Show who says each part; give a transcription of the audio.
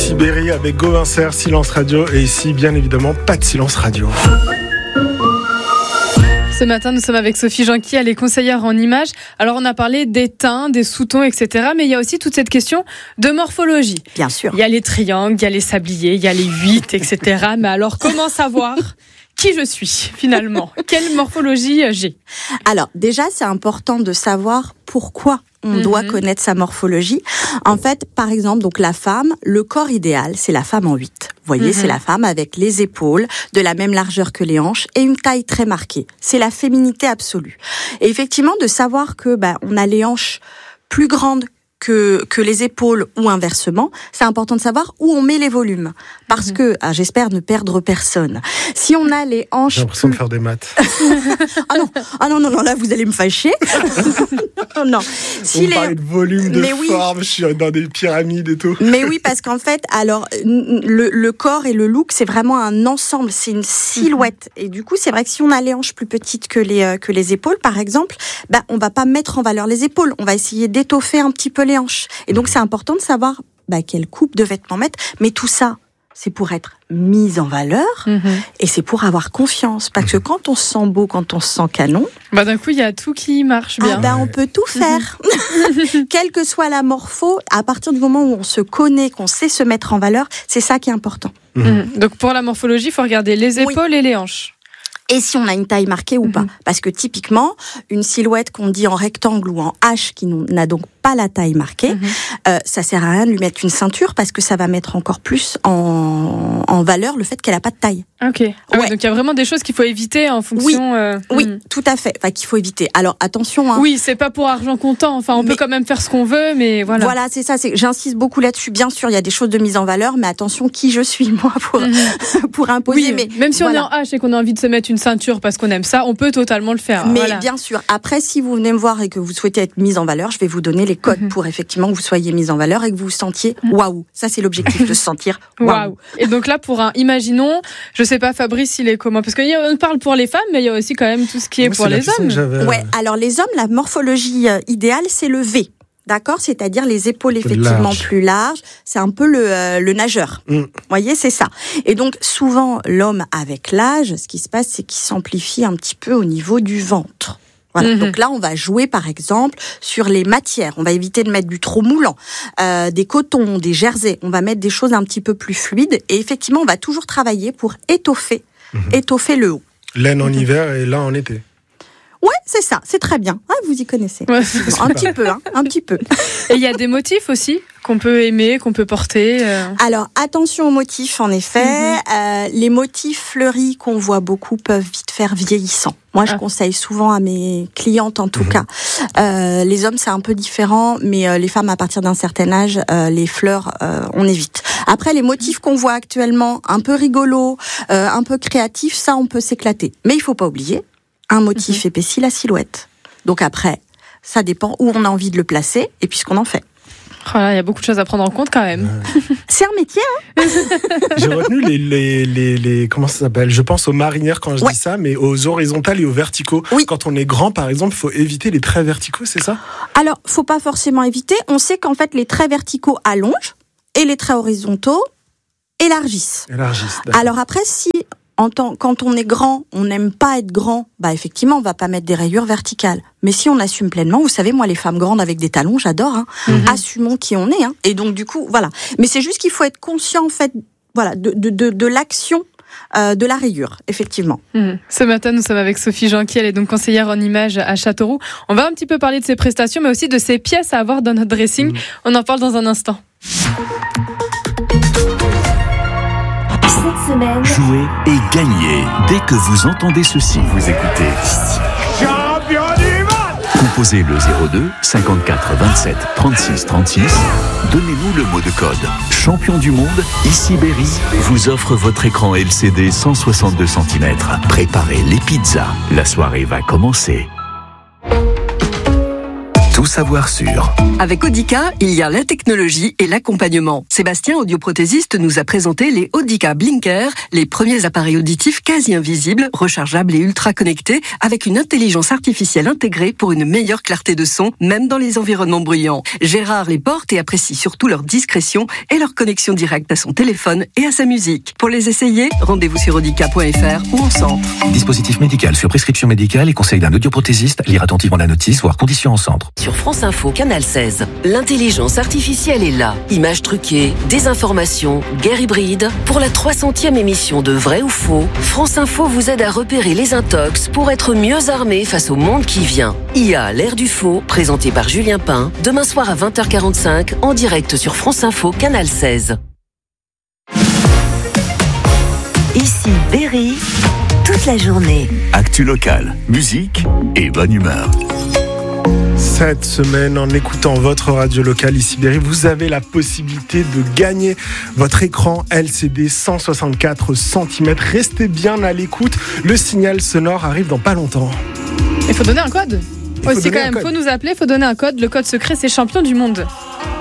Speaker 1: Ici Berry avec Gauvincer, Silence Radio. Et ici, bien évidemment, pas de Silence Radio.
Speaker 2: Ce matin, nous sommes avec Sophie Janqui, elle est conseillère en images. Alors, on a parlé des teints, des sous-tons, etc. Mais il y a aussi toute cette question de morphologie.
Speaker 3: Bien sûr.
Speaker 2: Il y a les triangles, il y a les sabliers, il y a les 8, etc. Mais alors, comment savoir qui je suis, finalement? Quelle morphologie j'ai?
Speaker 3: Alors, déjà, c'est important de savoir pourquoi on doit connaître sa morphologie. En fait, par exemple, donc la femme, le corps idéal, c'est la femme en 8. Vous voyez, c'est la femme avec les épaules de la même largeur que les hanches et une taille très marquée. C'est la féminité absolue. Et effectivement, de savoir que on a les hanches plus grandes que les épaules ou inversement, c'est important de savoir où on met les volumes. Parce que, j'espère ne perdre personne. Si on a les hanches...
Speaker 1: J'ai l'impression de faire des maths.
Speaker 3: non, là vous allez me fâcher. Non.
Speaker 1: Si vous parlez de volume, de forme, je suis dans des pyramides et tout.
Speaker 3: Mais oui, parce qu'en fait, alors, le corps et le look, c'est vraiment un ensemble, c'est une silhouette. Et du coup, c'est vrai que si on a les hanches plus petites que les épaules, par exemple, on va pas mettre en valeur les épaules. On va essayer d'étoffer un petit peu les hanches. Et donc, c'est important de savoir quelle coupe de vêtements mettre. Mais tout ça, c'est pour être mis en valeur et c'est pour avoir confiance. Parce que quand on se sent beau, quand on se sent canon...
Speaker 2: d'un coup, il y a tout qui marche bien.
Speaker 3: On peut tout faire. Quelle que soit la morpho, à partir du moment où on se connaît, qu'on sait se mettre en valeur, c'est ça qui est important.
Speaker 2: Donc, pour la morphologie, il faut regarder les épaules et les hanches.
Speaker 3: Et si on a une taille marquée ou pas. Parce que typiquement, une silhouette qu'on dit en rectangle ou en H qui n'a donc pas la taille marquée, ça sert à rien de lui mettre une ceinture parce que ça va mettre encore plus en valeur le fait qu'elle n'a pas de taille.
Speaker 2: Ok. Donc il y a vraiment des choses qu'il faut éviter en fonction...
Speaker 3: Oui, tout à fait. Qu'il faut éviter. Alors attention...
Speaker 2: Oui, c'est pas pour argent comptant. Enfin, on peut quand même faire ce qu'on veut, mais voilà.
Speaker 3: Voilà, c'est ça. J'insiste beaucoup là-dessus. Bien sûr, il y a des choses de mise en valeur, mais attention, qui je suis, moi, pour imposer.
Speaker 2: Oui, mais même si on est en H et qu'on a envie de se mettre une ceinture parce qu'on aime ça, on peut totalement le faire.
Speaker 3: Mais bien sûr. Après, si vous venez me voir et que vous souhaitez être mise en valeur, je vais vous donner les codes pour effectivement que vous soyez mise en valeur et que vous vous sentiez waouh. Ça, c'est l'objectif, de se sentir waouh.
Speaker 2: Et donc là, imaginons, je sais pas, Fabrice, il est comment? Parce qu'on parle pour les femmes, mais il y a aussi quand même tout ce qui est pour les hommes.
Speaker 3: Ouais, alors les hommes, la morphologie idéale, c'est le V. D'accord, c'est-à-dire les épaules effectivement plus larges. C'est un peu le nageur. Vous voyez, c'est ça. Et donc, souvent, l'homme, avec l'âge, ce qui se passe, c'est qu'il s'amplifie un petit peu au niveau du ventre. Voilà. Donc là, on va jouer, par exemple, sur les matières. On va éviter de mettre du trop moulant, des cotons, des jerseys. On va mettre des choses un petit peu plus fluides. Et effectivement, on va toujours travailler pour étoffer le haut.
Speaker 1: Laine en hiver et lin en été.
Speaker 3: Ouais, c'est ça, c'est très bien. Vous y connaissez.
Speaker 2: Ouais,
Speaker 3: un petit peu.
Speaker 2: Et il y a des motifs aussi qu'on peut aimer, qu'on peut porter.
Speaker 3: Alors, attention aux motifs, en effet. Les motifs fleuris qu'on voit beaucoup peuvent vite faire vieillissant. Moi, je conseille souvent à mes clientes, en tout cas. Les hommes, c'est un peu différent, mais les femmes, à partir d'un certain âge, les fleurs, on évite. Après, les motifs qu'on voit actuellement, un peu rigolos, un peu créatifs, ça, on peut s'éclater. Mais il faut pas oublier, un motif épaissit la silhouette. Donc après, ça dépend où on a envie de le placer et puis ce qu'on en fait.
Speaker 2: Il y a beaucoup de choses à prendre en compte quand même.
Speaker 3: C'est un métier,
Speaker 1: J'ai retenu les comment ça s'appelle? Je pense aux marinières quand je dis ça, mais aux horizontales et aux verticaux. Oui. Quand on est grand, par exemple, il faut éviter les traits verticaux, c'est ça? Alors,
Speaker 3: faut pas forcément éviter. On sait qu'en fait, les traits verticaux allongent et les traits horizontaux élargissent. Alors après, si... Quand on est grand, on n'aime pas être grand, effectivement, on va pas mettre des rayures verticales. Mais si on assume pleinement, vous savez, moi, les femmes grandes avec des talons, j'adore, assumons qui on est, Et donc, du coup, voilà. Mais c'est juste qu'il faut être conscient, en fait, voilà, de l'action de la rayure, effectivement.
Speaker 2: Ce matin, nous sommes avec Sophie Janqui, elle est donc conseillère en images à Châteauroux. On va un petit peu parler de ses prestations, mais aussi de ses pièces à avoir dans notre dressing. On en parle dans un instant.
Speaker 4: Cette semaine, jouez et gagnez. Dès que vous entendez ceci, vous écoutez Champion du monde. Composez le 02 54 27 36 36. Donnez-nous le mot de code Champion du monde. Ici Berry vous offre votre écran LCD 162 cm. Préparez les pizzas. La soirée va commencer. Tout savoir sûr.
Speaker 5: Avec Audica, il y a la technologie et l'accompagnement. Sébastien, audioprothésiste, nous a présenté les Audica Blinker, les premiers appareils auditifs quasi invisibles, rechargeables et ultra connectés, avec une intelligence artificielle intégrée pour une meilleure clarté de son, même dans les environnements bruyants. Gérard les porte et apprécie surtout leur discrétion et leur connexion directe à son téléphone et à sa musique. Pour les essayer, rendez-vous sur audica.fr ou en centre.
Speaker 4: Dispositif médical sur prescription médicale et conseil d'un audioprothésiste. Lire attentivement la notice, voire conditions en centre.
Speaker 6: Sur France Info, Canal 16, l'intelligence artificielle est là. Images truquées, désinformation, guerre hybride. Pour la 300e émission de Vrai ou Faux, France Info vous aide à repérer les intox pour être mieux armé face au monde qui vient. IA, l'ère du faux, présenté par Julien Pain, demain soir à 20h45, en direct sur France Info, Canal 16.
Speaker 7: Ici Berry, toute la journée.
Speaker 4: Actu locale, musique et bonne humeur.
Speaker 1: Cette semaine, en écoutant votre radio locale ici Berry, vous avez la possibilité de gagner votre écran LCD 164 cm. Restez bien à l'écoute, le signal sonore arrive dans pas longtemps.
Speaker 2: Il faut donner un code. Aussi quand même, faut nous appeler, faut donner un code. Le code secret, c'est champion du monde.